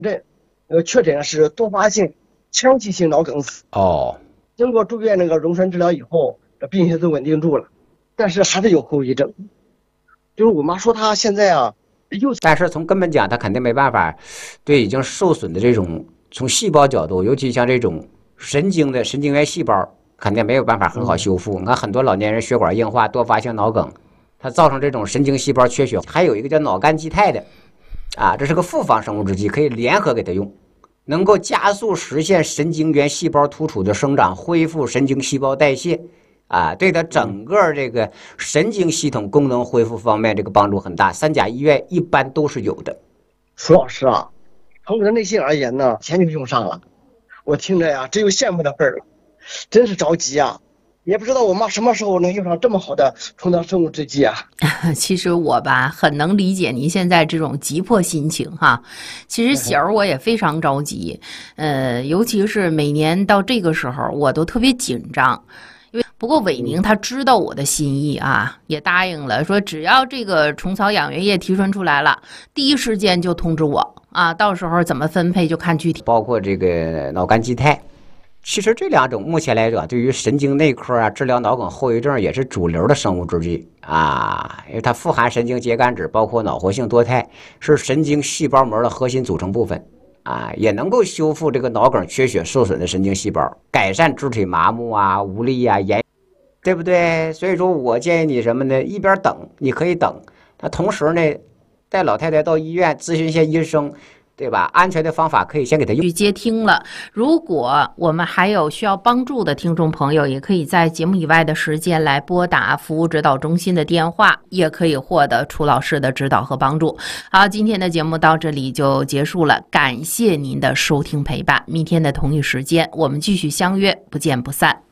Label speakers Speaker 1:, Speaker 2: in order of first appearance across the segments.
Speaker 1: 诊，确诊是多发性腔隙性脑梗死。
Speaker 2: 哦，
Speaker 1: 经过住院溶栓治疗以后，这病情都稳定住了，但是还是有后遗症。就是我妈说她现在啊，
Speaker 2: 但是从根本讲，他肯定没办法对已经受损的这种从细胞角度，尤其像这种神经的神经元细胞，肯定没有办法很好修复。你看很多老年人血管硬化、多发性脑梗，它造成这种神经细胞缺血。还有一个叫脑干基肽的，这是个复方生物制剂，可以联合给它用，能够加速实现神经元细胞突触的生长，恢复神经细胞代谢。对它整个这个神经系统功能恢复方面，这个帮助很大。三甲医院一般都是有的。
Speaker 1: 苏老师啊，从我的内心而言呢，钱就用上了，我听着呀，只有羡慕的份儿了，真是着急啊！也不知道我妈什么时候能用上这么好的充当生物制剂啊。
Speaker 3: 其实我吧，很能理解您现在这种急迫心情哈。其实喜儿我也非常着急，尤其是每年到这个时候，我都特别紧张。不过伟宁他知道我的心意啊，也答应了，说只要这个虫草养元液提纯出来了，第一时间就通知我啊，到时候怎么分配就看具体。
Speaker 2: 包括这个脑干基肽，其实这两种目前来讲，对于神经内科治疗脑梗后遗症也是主流的生物制剂因为它富含神经秸秆酯，包括脑活性多肽，是神经细胞膜的核心组成部分。也能够修复这个脑梗缺血受损的神经细胞，改善肢体麻木无力炎，对不对？所以说我建议你什么呢？一边等，你可以等，那同时呢，带老太太到医院咨询一下医生，对吧？安全的方法可以先给他用。
Speaker 3: 去接听了，如果我们还有需要帮助的听众朋友，也可以在节目以外的时间来拨打服务指导中心的电话，也可以获得楚老师的指导和帮助。好，今天的节目到这里就结束了，感谢您的收听陪伴。明天的同一时间，我们继续相约，不见不散。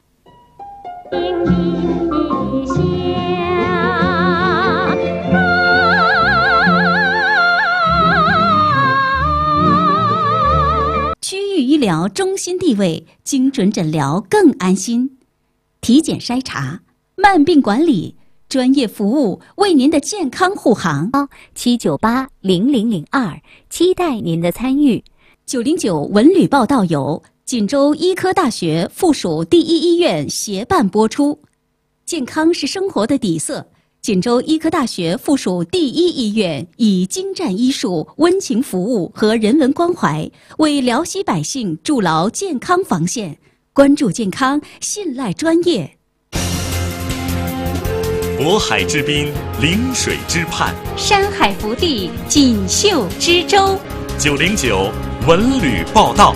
Speaker 4: 医疗中心地位，精准诊疗更安心，体检筛查、慢病管理，专业服务为您的健康护航。
Speaker 5: 798-0002，期待您的参与。
Speaker 4: 909文旅报道由锦州医科大学附属第一医院协办播出。健康是生活的底色。锦州医科大学附属第一医院以精湛医术、温情服务和人文关怀，为辽西百姓筑牢健康防线。关注健康，信赖专业。
Speaker 6: 渤海之滨，临水之畔，
Speaker 4: 山海福地，锦绣之州。
Speaker 6: 909文旅报道。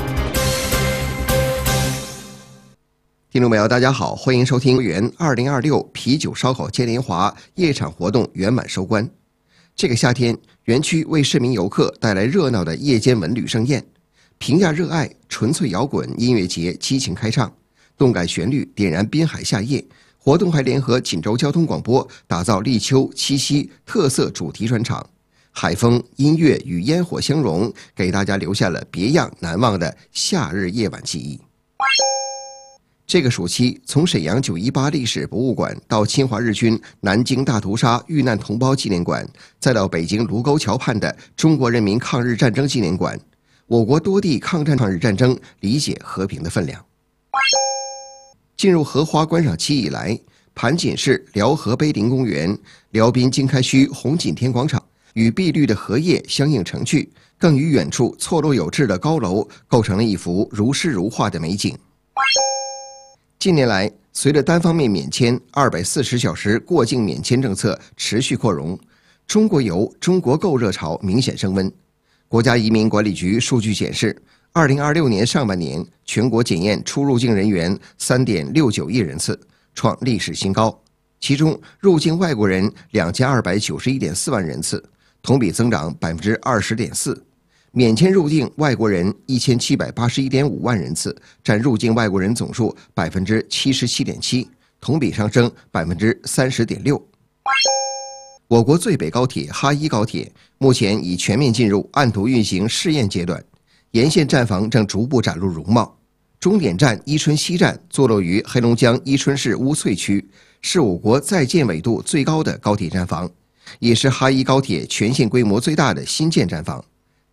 Speaker 7: 听众朋友大家好，欢迎收听原2026啤酒烧烤嘉年华夜场活动圆满收官。这个夏天，园区为市民游客带来热闹的夜间文旅盛宴，评价热爱纯粹摇滚音乐节激情开唱，动感旋律点燃滨海夏夜。活动还联合锦州交通广播打造立秋、七夕特色主题专场，海风、音乐与烟火相融，给大家留下了别样难忘的夏日夜晚记忆。这个暑期，从沈阳918历史博物馆到侵华日军南京大屠杀遇难同胞纪念馆，再到北京卢沟桥畔的中国人民抗日战争纪念馆，我国多地抗日战争理解和平的分量。进入荷花观赏期以来，盘锦市辽河碑林公园、辽滨经开区红景天广场与碧绿的荷叶相映成趣，更与远处错落有致的高楼构成了一幅如诗如画的美景。近年来，随着单方面免签、240小时过境免签政策持续扩容，中国游、中国购热潮明显升温。国家移民管理局数据显示，2026年上半年全国检验出入境人员3.69亿人次，创历史新高。其中，入境外国人2291.4万人次，同比增长20.4%。免签入境外国人1781.5万人次，占入境外国人总数77.7%，同比上升30.6%。我国最北高铁哈一高铁目前已全面进入按图运行试验阶段，沿线站房正逐步展露容貌。终点站伊春西站坐落于黑龙江伊春市乌翠区，是我国在建纬度最高的高铁站房，也是哈一高铁全线规模最大的新建站房。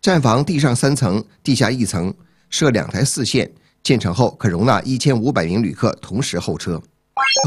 Speaker 7: 站房地上3层，地下1层，设2台4线，建成后可容纳1500名旅客同时候车。